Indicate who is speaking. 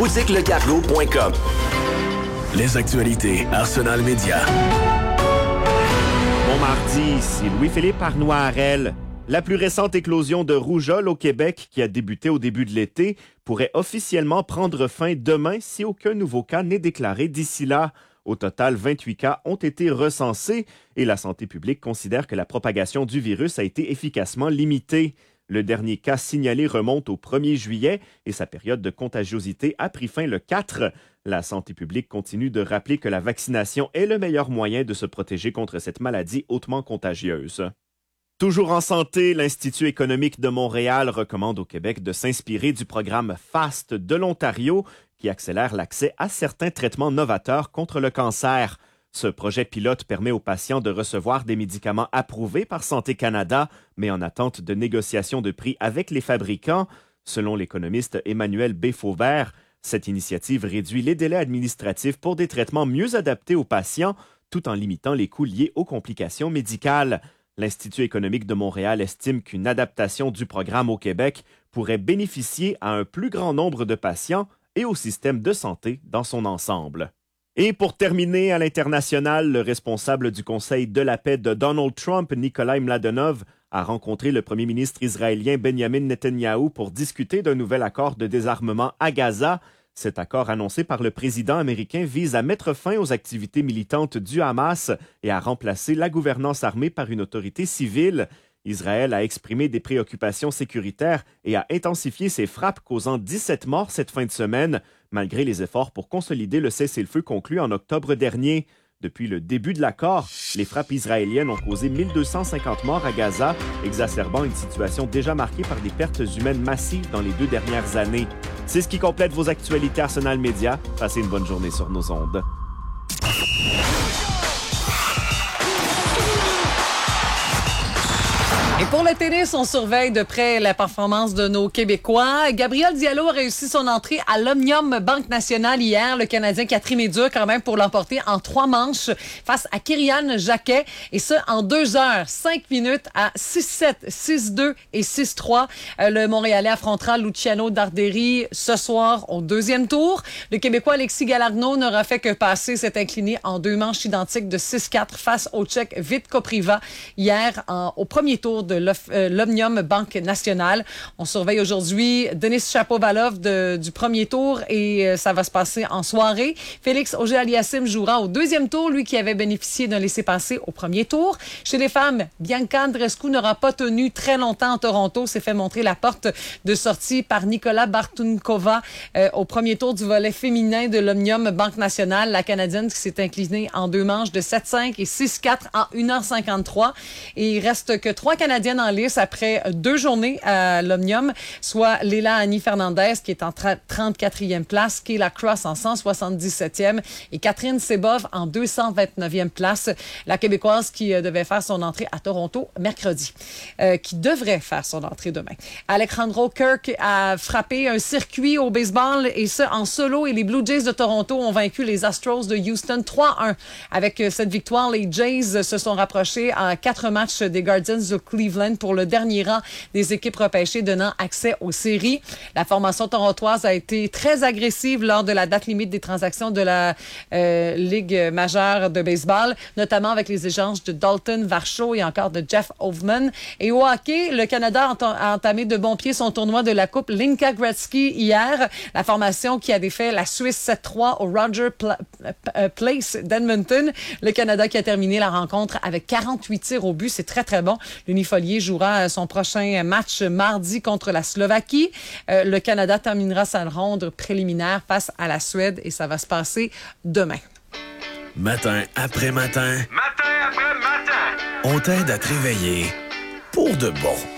Speaker 1: boutiquelecargo.com. Les actualités Arsenal Média.
Speaker 2: Bon mardi, c'est Louis-Philippe Arnoirel. La plus récente éclosion de rougeole au Québec, qui a débuté au début de l'été, pourrait officiellement prendre fin demain si aucun nouveau cas n'est déclaré d'ici là. Au total, 28 cas ont été recensés et la santé publique considère que la propagation du virus a été efficacement limitée. Le dernier cas signalé remonte au 1er juillet et sa période de contagiosité a pris fin le 4. La santé publique continue de rappeler que la vaccination est le meilleur moyen de se protéger contre cette maladie hautement contagieuse. Toujours en santé, l'Institut économique de Montréal recommande au Québec de s'inspirer du programme FAST de l'Ontario qui accélère l'accès à certains traitements novateurs contre le cancer. Ce projet pilote permet aux patients de recevoir des médicaments approuvés par Santé Canada, mais en attente de négociations de prix avec les fabricants. Selon l'économiste Emmanuel B. Fauvert, cette initiative réduit les délais administratifs pour des traitements mieux adaptés aux patients, tout en limitant les coûts liés aux complications médicales. L'Institut économique de Montréal estime qu'une adaptation du programme au Québec pourrait bénéficier à un plus grand nombre de patients et au système de santé dans son ensemble. Et pour terminer, à l'international, le responsable du Conseil de la paix de Donald Trump, Nikolai Mladenov, a rencontré le premier ministre israélien Benjamin Netanyahou pour discuter d'un nouvel accord de désarmement à Gaza. Cet accord annoncé par le président américain vise à mettre fin aux activités militantes du Hamas et à remplacer la gouvernance armée par une autorité civile. Israël a exprimé des préoccupations sécuritaires et a intensifié ses frappes, causant 17 morts cette fin de semaine, malgré les efforts pour consolider le cessez-le-feu conclu en octobre dernier. Depuis le début de l'accord, les frappes israéliennes ont causé 1250 morts à Gaza, exacerbant une situation déjà marquée par des pertes humaines massives dans les 2 dernières années. C'est ce qui complète vos actualités Arsenal Média. Passez une bonne journée sur nos ondes.
Speaker 3: Et pour le tennis, on surveille de près la performance de nos Québécois. Gabriel Diallo a réussi son entrée à l'Omnium Banque Nationale hier. Le Canadien qui a trimé dur quand même pour l'emporter en 3 manches face à Kyrian Jacquet. Et ça en 2 heures, 5 minutes à 6-7, 6-2 et 6-3. Le Montréalais affrontera Luciano Darderi ce soir au 2e tour. Le Québécois Alexis Galarneau n'aura fait que passer, s'est incliné en 2 manches identiques de 6-4 face au Tchèque Vít Kopriva hier au premier tour de l'Omnium Banque Nationale. On surveille aujourd'hui Denis Shapovalov du premier tour et ça va se passer en soirée. Félix Auger-Aliassime jouera au 2e tour, lui qui avait bénéficié d'un laissez-passer au premier tour. Chez les femmes, Bianca Andreescu n'aura pas tenu très longtemps en Toronto, s'est fait montrer la porte de sortie par Nicola Bartunkova au premier tour du volet féminin de l'Omnium Banque Nationale. La Canadienne qui s'est inclinée en 2 manches de 7-5 et 6-4 en 1h53. Et il reste que 3 Canadiennes en lice après 2 journées à l'Omnium, soit Léla Annie Fernandez qui est en 34e place, Kayla Cross en 177e et Catherine Sebov en 229e place. La Québécoise qui devait faire son entrée à Toronto mercredi, qui devrait faire son entrée demain. Alejandro Kirk a frappé un circuit au baseball et ça en solo et les Blue Jays de Toronto ont vaincu les Astros de Houston 3-1. Avec cette victoire, les Jays se sont rapprochés à 4 matchs des Guardians de Cleveland pour le dernier rang des équipes repêchées donnant accès aux séries. La formation torontoise a été très agressive lors de la date limite des transactions de la Ligue majeure de baseball, notamment avec les échanges de Dalton Varsho et encore de Jeff Hoffman. Et au hockey, le Canada a entamé de bon pied son tournoi de la Coupe Linka Gretzky hier. La formation qui a défait la Suisse 7-3 au Rogers Place d'Edmonton. Le Canada qui a terminé la rencontre avec 48 tirs au but. C'est très, très bon. L'Unifolié jouera son prochain match mardi contre la Slovaquie. Le Canada terminera sa ronde préliminaire face à la Suède et ça va se passer demain.
Speaker 1: Matin après matin.
Speaker 4: Matin après matin.
Speaker 1: On t'aide à te réveiller pour de bon.